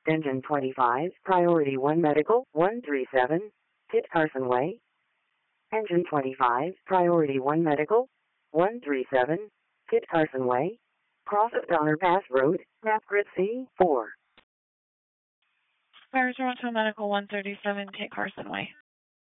Engine 25, Priority 1 Medical, 137, Kit Carson Way. Engine 25, Priority 1 Medical, 137, Kit Carson Way. Cross at Donner Pass Road, map grid C4. Fire 212 Medical 137, Kit Carson Way.